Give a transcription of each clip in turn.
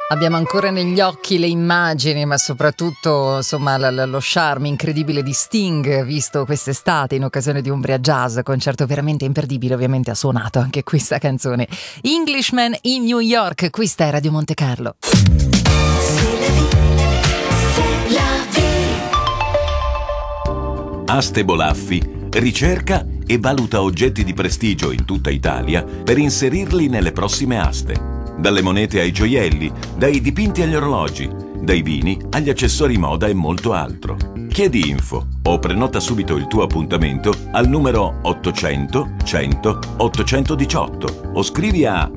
Abbiamo ancora negli occhi le immagini, ma soprattutto insomma lo charme incredibile di Sting, visto quest'estate in occasione di Umbria Jazz, concerto veramente imperdibile. Ovviamente ha suonato anche questa canzone, Englishman in New York. Questa è Radio Monte Carlo. Aste Bolaffi ricerca e valuta oggetti di prestigio in tutta Italia per inserirli nelle prossime aste. Dalle monete ai gioielli, dai dipinti agli orologi, dai vini agli accessori moda e molto altro. Chiedi info o prenota subito il tuo appuntamento al numero 800 100 818 o scrivi a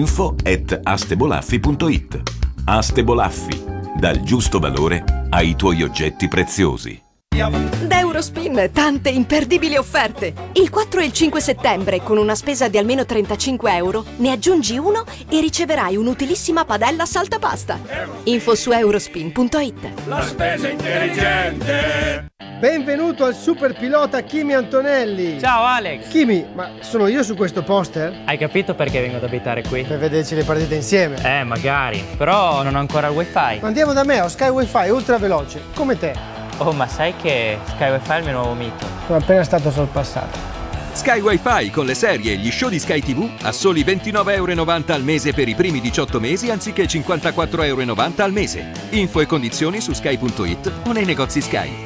info@astebolaffi.it. Aste Bolaffi, dal giusto valore ai tuoi oggetti preziosi. Da Eurospin tante imperdibili offerte. Il 4 e il 5 settembre con una spesa di almeno €35 ne aggiungi uno e riceverai un'utilissima padella saltapasta. Info su eurospin.it. La spesa intelligente. Benvenuto al super pilota Kimi Antonelli. Ciao Alex. Kimi, ma sono io su questo poster? Hai capito perché vengo ad abitare qui? Per vederci le partite insieme. Magari. Però non ho ancora il wifi. Ma andiamo da me, ho Sky Wi-Fi ultra veloce, come te. Oh, ma sai che Sky Wi-Fi è il mio nuovo mito? Sono appena stato sorpassato. Sky Wi-Fi con le serie e gli show di Sky TV a soli €29,90 al mese per i primi 18 mesi anziché €54,90 al mese. Info e condizioni su sky.it o nei negozi Sky.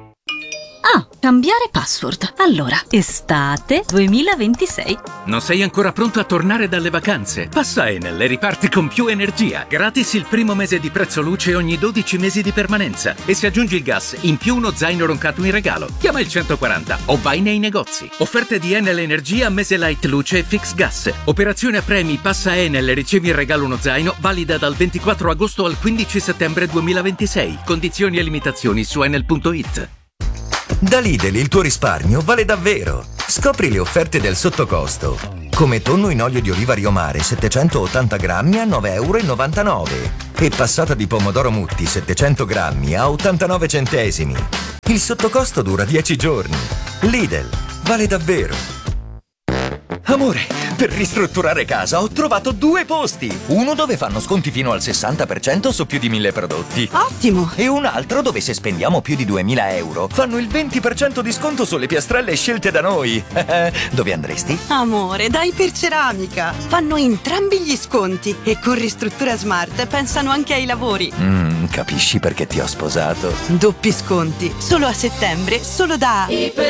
Cambiare password. Allora, estate 2026. Non sei ancora pronto a tornare dalle vacanze? Passa Enel e riparti con più energia. Gratis il primo mese di prezzo luce ogni 12 mesi di permanenza. E se aggiungi il gas, in più uno zaino roncato in regalo. Chiama il 140 o vai nei negozi. Offerte di Enel Energia, mese light luce e fix gas. Operazione a premi, passa Enel e ricevi in regalo uno zaino, valida dal 24 agosto al 15 settembre 2026. Condizioni e limitazioni su enel.it. Da Lidl il tuo risparmio vale davvero. Scopri le offerte del sottocosto. Come tonno in olio di oliva Rio Mare 780 grammi a €9,99 e passata di pomodoro Mutti 700 grammi a 89 centesimi. Il sottocosto dura 10 giorni. Lidl vale davvero. Amore, per ristrutturare casa ho trovato 2 posti. Uno dove fanno sconti fino al 60% su più di 1000 prodotti. Ottimo! E un altro dove se spendiamo più di €2000 fanno il 20% di sconto sulle piastrelle scelte da noi. Dove andresti? Amore, da Iperceramica. Fanno entrambi gli sconti e con Ristruttura Smart pensano anche ai lavori. Capisci perché ti ho sposato? Doppi sconti. Solo a settembre, solo da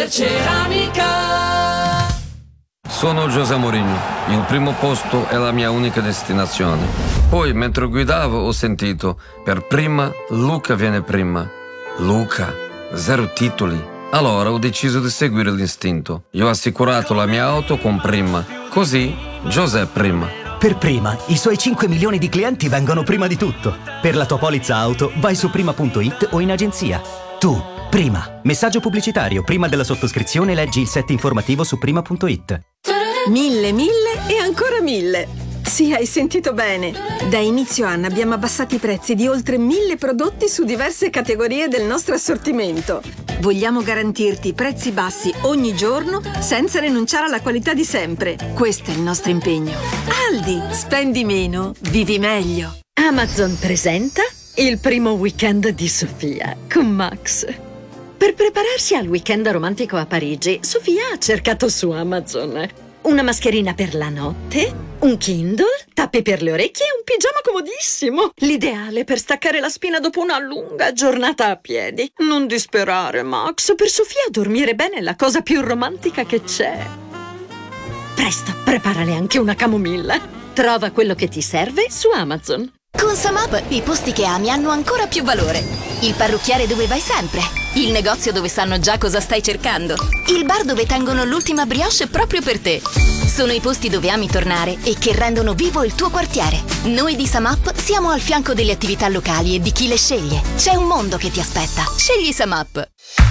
Iperceramica. Sono José Mourinho, il primo posto è la mia unica destinazione. Poi, mentre guidavo, ho sentito, per prima, Luca viene prima. Luca, 0 titoli. Allora ho deciso di seguire l'istinto. Io ho assicurato la mia auto con Prima. Così, José prima. Per Prima, i suoi 5 milioni di clienti vengono prima di tutto. Per la tua polizza auto, vai su prima.it o in agenzia. Tu, Prima. Messaggio pubblicitario. Prima della sottoscrizione leggi il set informativo su prima.it. 1000 e ancora 1000. Sì, hai sentito bene. Da inizio anno abbiamo abbassato i prezzi di oltre 1000 prodotti su diverse categorie del nostro assortimento. Vogliamo garantirti prezzi bassi ogni giorno senza rinunciare alla qualità di sempre. Questo è il nostro impegno. Aldi, spendi meno, vivi meglio. Amazon presenta il primo weekend di Sofia con Max. Per prepararsi al weekend romantico a Parigi, Sofia ha cercato su Amazon una mascherina per la notte, un Kindle, tappi per le orecchie e un pigiama comodissimo. L'ideale per staccare la spina dopo una lunga giornata a piedi. Non disperare, Max. Per Sofia dormire bene è la cosa più romantica che c'è. Presto, preparale anche una camomilla. Trova quello che ti serve su Amazon. Con SumUp i posti che ami hanno ancora più valore. Il parrucchiere dove vai sempre. Il negozio dove sanno già cosa stai cercando. Il bar dove tengono l'ultima brioche proprio per te. Sono i posti dove ami tornare e che rendono vivo il tuo quartiere. Noi di SumUp siamo al fianco delle attività locali e di chi le sceglie. C'è un mondo che ti aspetta. Scegli SumUp.